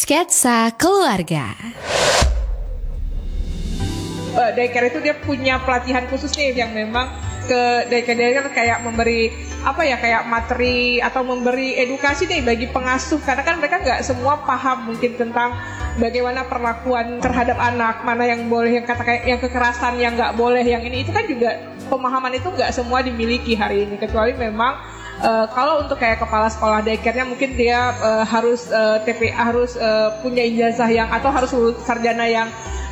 Sketsa Keluarga. Daycare itu dia punya pelatihan khusus nih yang memang ke daycare kayak memberi kayak materi atau memberi edukasi nih bagi pengasuh, karena kan mereka nggak semua paham mungkin tentang bagaimana perlakuan terhadap anak, mana yang boleh, yang kayak yang kekerasan, yang nggak boleh, yang ini itu kan juga pemahaman itu nggak semua dimiliki hari ini, kecuali memang kalau untuk kayak kepala sekolah daycare-nya mungkin dia harus TPA, harus punya ijazah yang atau harus lulus sarjana yang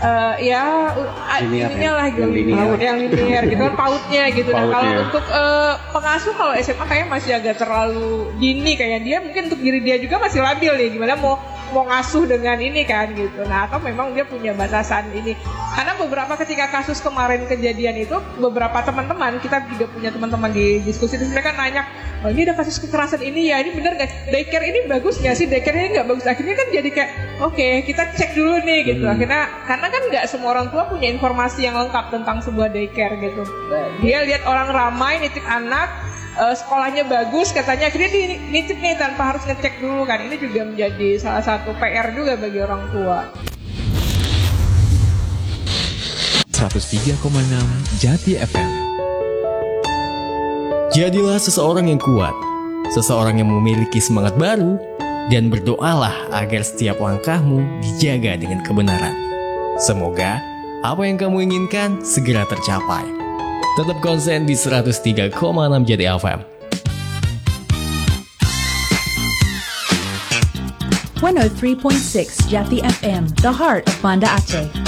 ininya lah gitu, yang linear gitu kan, pautnya gitu. Nah kalau untuk pengasuh, kalau SMA kayaknya masih agak terlalu dini, kayak dia mungkin untuk diri dia juga masih labil nih, gimana mau ngasuh dengan ini kan gitu. Nah atau memang dia punya batasan ini, karena beberapa ketika kasus kemarin kejadian itu, beberapa teman-teman kita juga punya teman-teman di diskusi itu, mereka nanya, oh ini ada kasus kekerasan ini ya, ini benar nggak, daycare ini bagus nggak sih, daycare ini nggak bagus. Akhirnya kan jadi kayak oke, kita cek dulu nih gitu. Akhirnya karena kan nggak semua orang tua punya informasi yang lengkap tentang sebuah daycare gitu. Dia lihat orang ramai nitip anak, sekolahnya bagus katanya, akhirnya dia nitip nih tanpa harus ngecek dulu kan. Ini juga menjadi salah satu PR juga bagi orang tua. 103,6 Jati FM. Jadilah seseorang yang kuat, seseorang yang memiliki semangat baru, dan berdoalah agar setiap langkahmu dijaga dengan kebenaran. Semoga apa yang kamu inginkan segera tercapai. Tetap konsen di 103,6 Jati FM. 103.6 Jati FM, the heart of Banda Aceh.